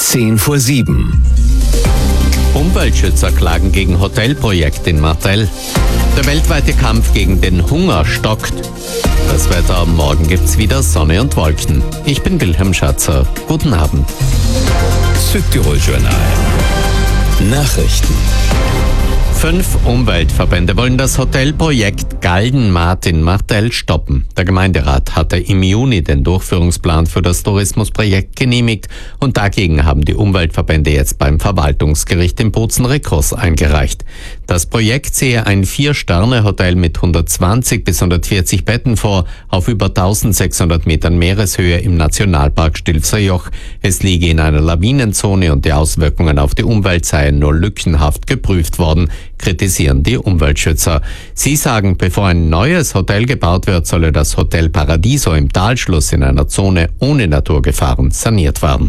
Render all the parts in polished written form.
6:10. Umweltschützer klagen gegen Hotelprojekt in Martel. Der weltweite Kampf gegen den Hunger stockt. Das Wetter, morgen gibt's wieder Sonne und Wolken. Ich bin Wilhelm Schatzer. Guten Abend. Südtirol-Journal. Nachrichten. 5 Umweltverbände wollen das Hotelprojekt Galgenmaat in Martel stoppen. Der Gemeinderat hatte im Juni den Durchführungsplan für das Tourismusprojekt genehmigt und dagegen haben die Umweltverbände jetzt beim Verwaltungsgericht in Bozen Rekurs eingereicht. Das Projekt sehe ein 4-Sterne-Hotel mit 120 bis 140 Betten vor, auf über 1600 Metern Meereshöhe im Nationalpark Stilfser Joch. Es liege in einer Lawinenzone und die Auswirkungen auf die Umwelt seien nur lückenhaft geprüft worden, kritisieren die Umweltschützer. Sie sagen, bevor ein neues Hotel gebaut wird, solle das Hotel Paradiso im Talschluss in einer Zone ohne Naturgefahren saniert werden.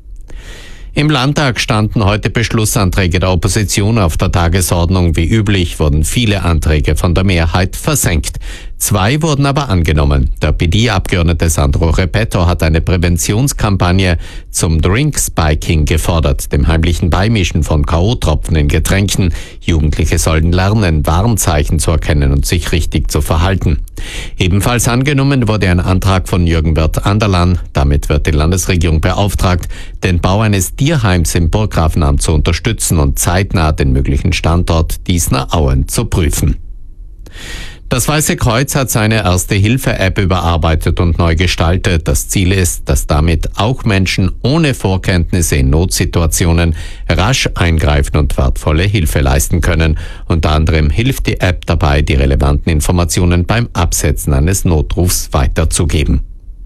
Im Landtag standen heute Beschlussanträge der Opposition auf der Tagesordnung. Wie üblich wurden viele Anträge von der Mehrheit versenkt. 2 wurden aber angenommen. Der PD-Abgeordnete Sandro Repetto hat eine Präventionskampagne zum Drink-Spiking gefordert, dem heimlichen Beimischen von K.O.-Tropfen in Getränken. Jugendliche sollen lernen, Warnzeichen zu erkennen und sich richtig zu verhalten. Ebenfalls angenommen wurde ein Antrag von Jürgen Wirth-Anderlan. Damit wird die Landesregierung beauftragt, den Bau eines Tierheims im Burggrafenamt zu unterstützen und zeitnah den möglichen Standort Diesner Auen zu prüfen. Das Weiße Kreuz hat seine Erste-Hilfe-App überarbeitet und neu gestaltet. Das Ziel ist, dass damit auch Menschen ohne Vorkenntnisse in Notsituationen rasch eingreifen und wertvolle Hilfe leisten können. Unter anderem hilft die App dabei, die relevanten Informationen beim Absetzen eines Notrufs weiterzugeben.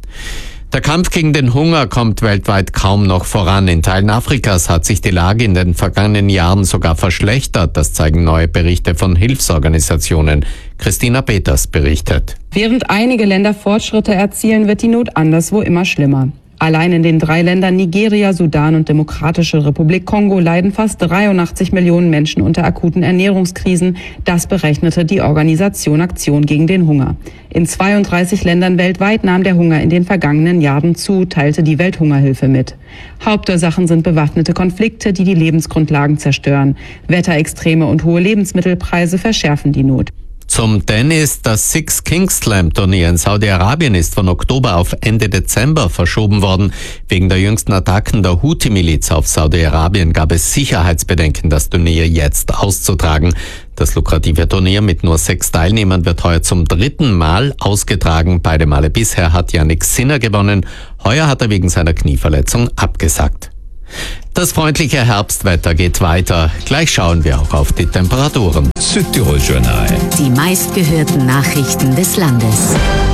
Der Kampf gegen den Hunger kommt weltweit kaum noch voran. In Teilen Afrikas hat sich die Lage in den vergangenen Jahren sogar verschlechtert. Das zeigen neue Berichte von Hilfsorganisationen. Christina Peters berichtet. Während einige Länder Fortschritte erzielen, wird die Not anderswo immer schlimmer. Allein in den 3 Ländern Nigeria, Sudan und Demokratische Republik Kongo leiden fast 83 Millionen Menschen unter akuten Ernährungskrisen. Das berechnete die Organisation Aktion gegen den Hunger. In 32 Ländern weltweit nahm der Hunger in den vergangenen Jahren zu, teilte die Welthungerhilfe mit. Hauptursachen sind bewaffnete Konflikte, die die Lebensgrundlagen zerstören. Wetterextreme und hohe Lebensmittelpreise verschärfen die Not. Zum Tennis. Das Six Kings Slam Turnier in Saudi-Arabien ist von Oktober auf Ende Dezember verschoben worden. Wegen der jüngsten Attacken der Houthi-Miliz auf Saudi-Arabien gab es Sicherheitsbedenken, das Turnier jetzt auszutragen. Das lukrative Turnier mit nur 6 Teilnehmern wird heuer zum 3. Mal ausgetragen. Beide Male bisher hat Jannik Sinner gewonnen. Heuer hat er wegen seiner Knieverletzung abgesagt. Das freundliche Herbstwetter geht weiter. Gleich schauen wir auch auf die Temperaturen. Südtirol-Journal. Die meistgehörten Nachrichten des Landes.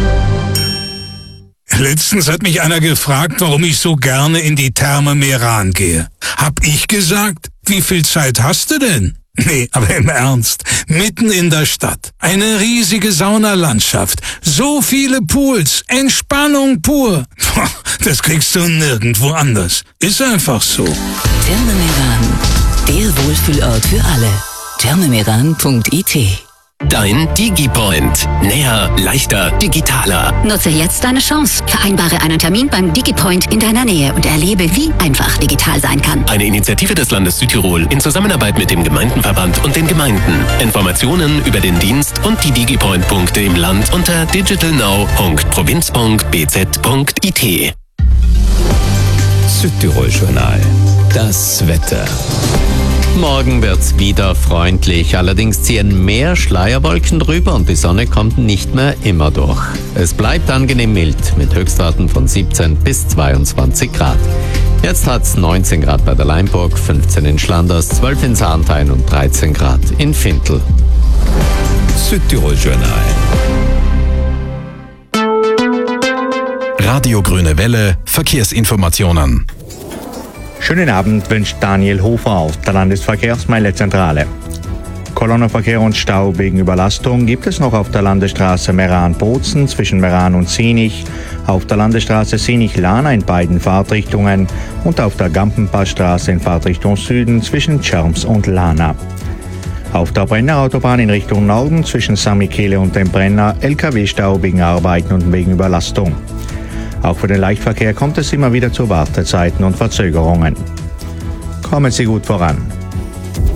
Letztens hat mich einer gefragt, warum ich so gerne in die Therme Meran gehe. Hab ich gesagt, wie viel Zeit hast du denn? Nee, aber im Ernst, mitten in der Stadt. Eine riesige Saunalandschaft, so viele Pools, Entspannung pur. Das kriegst du nirgendwo anders. Ist einfach so. Therme Meran, der Wohlfühlort für alle. thermemeran.it. Dein DigiPoint. Näher, leichter, digitaler. Nutze jetzt deine Chance. Vereinbare einen Termin beim DigiPoint in deiner Nähe und erlebe, wie einfach digital sein kann. Eine Initiative des Landes Südtirol in Zusammenarbeit mit dem Gemeindenverband und den Gemeinden. Informationen über den Dienst und die DigiPoint-Punkte im Land unter digitalnow.provinz.bz.it. Südtirol-Journal. Das Wetter. Morgen wird's wieder freundlich, allerdings ziehen mehr Schleierwolken drüber und die Sonne kommt nicht mehr immer durch. Es bleibt angenehm mild mit Höchstwerten von 17 bis 22 Grad. Jetzt hat's 19 Grad bei der Leinburg, 15 in Schlanders, 12 in Sarnthein und 13 Grad in Fintel. Südtirol-Journal. Radio Grüne Welle, Verkehrsinformationen. Schönen Abend wünscht Daniel Hofer auf der Landesverkehrsmeilezentrale. Kolonnenverkehr und Stau wegen Überlastung gibt es noch auf der Landesstraße Meran-Bozen zwischen Meran und Senich, auf der Landesstraße Senich-Lahna in beiden Fahrtrichtungen und auf der Gampenpassstraße in Fahrtrichtung Süden zwischen Tschirms und Lahna. Auf der Brennerautobahn in Richtung Norden zwischen St. Michele und dem Brenner LKW-Stau wegen Arbeiten und wegen Überlastung. Auch für den Leichtverkehr kommt es immer wieder zu Wartezeiten und Verzögerungen. Kommen Sie gut voran.